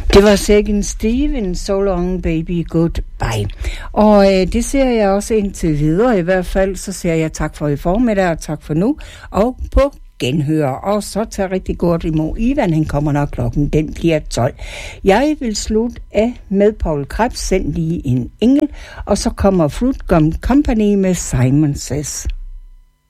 Det var Second Steven, So Long Baby Goodbye. Og det ser jeg også indtil videre. I hvert fald så siger jeg tak for i formiddag, og tak for nu. Og på genhør. Og så tager rigtig godt imod Ivan. Han kommer nok klokken, den bliver 12. Jeg vil slutte af med Paul Krebs, Send lige en engel. Og så kommer Fruit Gum Company med Simon Says.